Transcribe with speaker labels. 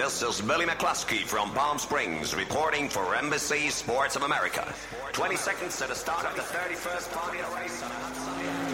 Speaker 1: This is Billy McCluskey from Palm Springs reporting for Embassy Sports of America. 20 seconds to the start of the 31st Formula race on a hot sunny